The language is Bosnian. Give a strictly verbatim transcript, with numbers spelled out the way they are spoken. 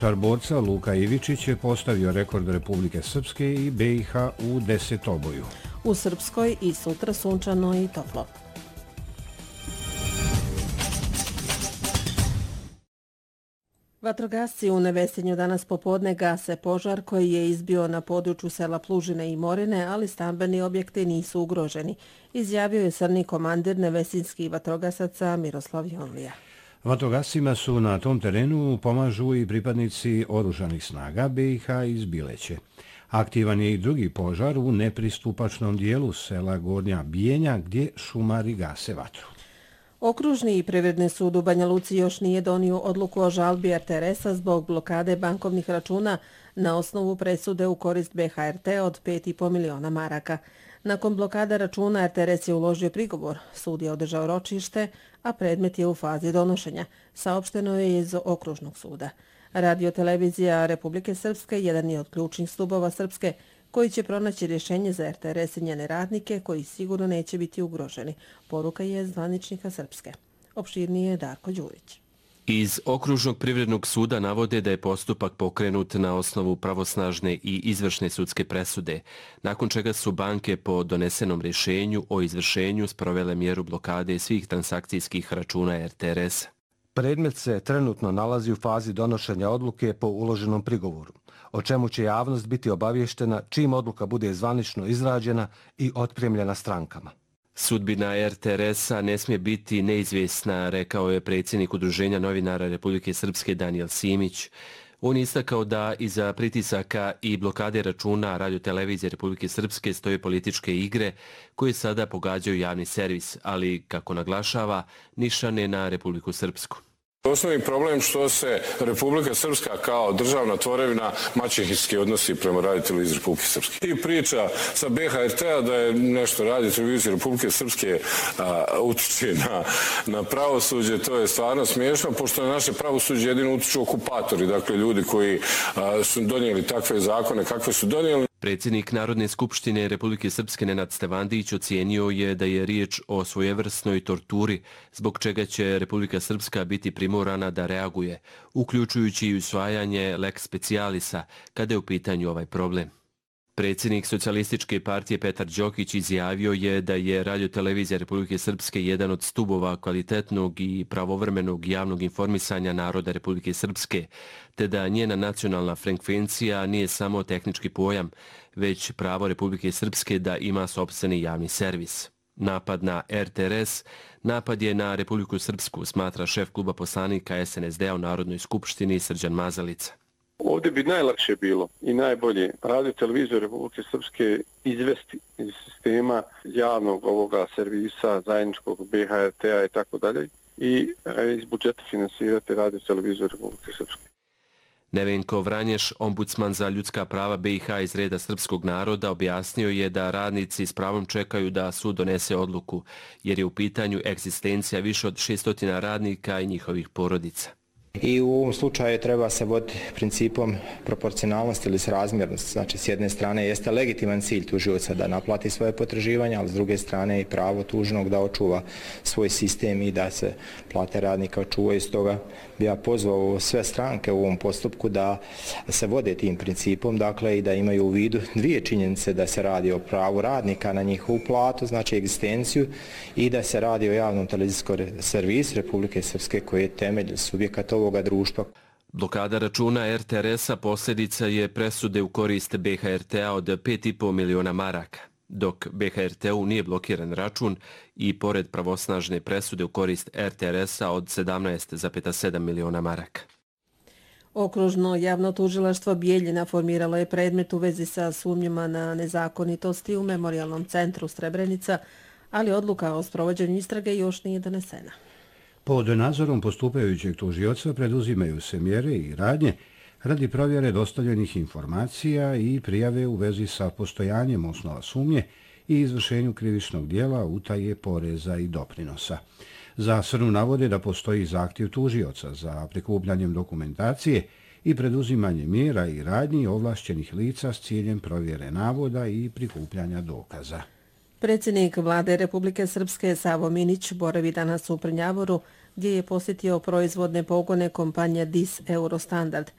Borca Luka Ivičić je postavio rekord Republike Srpske i B i H u desetoboju. U Srpskoj i sutra sunčano i toplo. Vatrogasci u Nevesinju danas popodne gase požar koji je izbio na području sela Plužine i Morine, ali stambeni objekti nisu ugroženi, izjavio je srni komandir nevesinskih vatrogasaca Miroslav Jonlija. Vatrogascima su na tom terenu pomažu i pripadnici oružanih snaga B i H iz Bileće. Aktivan je i drugi požar u nepristupačnom dijelu sela Gornja Bijenja gdje šumari gase vatru. Okružni i privredni sud u Banja Luci još nije donio odluku o žalbi R T R S-a zbog blokade bankovnih računa na osnovu presude u korist B H R T od pet i po miliona maraka. Nakon blokada računa R T R S je uložio prigovor, sud je održao ročište, a predmet je u fazi donošenja, saopšteno je iz Okružnog suda. Radio-televizija Republike Srpske jedan je od ključnih stubova Srpske koji će pronaći rješenje za R T R S i njene radnike koji sigurno neće biti ugroženi. Poruka je zvaničnika Srpske. Opširnije je Darko Đurić. Iz Okružnog privrednog suda navode da je postupak pokrenut na osnovu pravosnažne i izvršne sudske presude, nakon čega su banke po donesenom rješenju o izvršenju sprovele mjeru blokade svih transakcijskih računa R T R S. Predmet se trenutno nalazi u fazi donošenja odluke po uloženom prigovoru, o čemu će javnost biti obavještena čim odluka bude zvanično izrađena i otpremljena strankama. Sudbina R T R S-a ne smije biti neizvjesna, rekao je predsjednik Udruženja novinara Republike Srpske Danijel Simić. On je istakao da iza pritisaka i blokade računa Radio-televizije Republike Srpske stoje političke igre koje sada pogađaju javni servis, ali, kako naglašava, nišane na Republiku Srpsku. Osnovni problem što se Republika Srpska kao državna tvorevina maćehinski odnosi prema Radio-televiziji Republike Srpske. I priča sa B H R T-a da je nešto Radio-televizije Republike Srpske utiče na, na pravosuđe, to je stvarno smiješno, pošto na naše pravosuđe jedino utiču okupatori, dakle ljudi koji a, su donijeli takve zakone kakve su donijeli. Predsjednik Narodne skupštine Republike Srpske Nenad Stevandić ocijenio je da je riječ o svojevrsnoj torturi, zbog čega će Republika Srpska biti primorana da reaguje, uključujući i usvajanje lex specialisa kada je u pitanju ovaj problem. Predsjednik Socijalističke partije Petar Đokić izjavio je da je Radio-televizija Republike Srpske jedan od stubova kvalitetnog i pravovremenog javnog informisanja naroda Republike Srpske, te da njena nacionalna frekvencija nije samo tehnički pojam, već pravo Republike Srpske da ima sopstveni javni servis. Napad na R T R S, napad je na Republiku Srpsku, smatra šef kluba poslanika S N S D-a u Narodnoj skupštini Srđan Mazalica. Ovdje bi najlakše bilo i najbolje Radio-televiziju Republike Srpske izvesti iz sistema javnog ovoga servisa, zajedničkog B H R T-a i tako dalje i iz budžeta finansirati Radio-televiziju Republike Srpske. Nevenko Vranješ, ombudsman za ljudska prava B i H iz reda srpskog naroda, objasnio je da radnici s pravom čekaju da sud donese odluku, jer je u pitanju egzistencija više od šesto radnika i njihovih porodica. I u ovom slučaju treba se voditi principom proporcionalnosti ili srazmjernosti. Znači, s jedne strane jeste legitiman cilj tužioca da naplati svoje potraživanja, ali s druge strane i pravo tuženog da očuva svoj sistem i da se plate radnika očuvaju. Stoga bi ja pozvao sve stranke u ovom postupku da se vode tim principom, dakle i da imaju u vidu dvije činjenice, da se radi o pravu radnika na njihovu platu, znači egzistenciju, i da se radi o javnom televizijskom servisu Republike Srpske koji je temelj subjekata ovoga društva. Blokada računa R T R S-a posljedica je presude u korist B H R T-a od pet i po miliona maraka, dok B H R T-u nije blokiran račun i pored pravosnažne presude u korist R T R S-a od sedamnaest zarez sedam miliona maraka. Okružno javno tužilaštvo Bijeljina formiralo je predmet u vezi sa sumnjama na nezakonitosti u Memorijalnom centru Srebrenica, ali odluka o sprovođenju istrage još nije donesena. Pod nadzorom postupajućeg tužioca preduzimaju se mjere i radnje radi provjere dostavljenih informacija i prijave u vezi sa postojanjem osnova sumnje i izvršenju krivičnog dijela utaje poreza i doprinosa. Za srnu navode da postoji zahtjev tužioca za prikupljanjem dokumentacije i preduzimanje mjera i radnji ovlašćenih lica s ciljem provjere navoda i prikupljanja dokaza. Predsjednik vlade Republike Srpske Savo Minić boravi danas u Prnjavoru, gdje je posjetio proizvodne pogone kompanije D I S Eurostandard.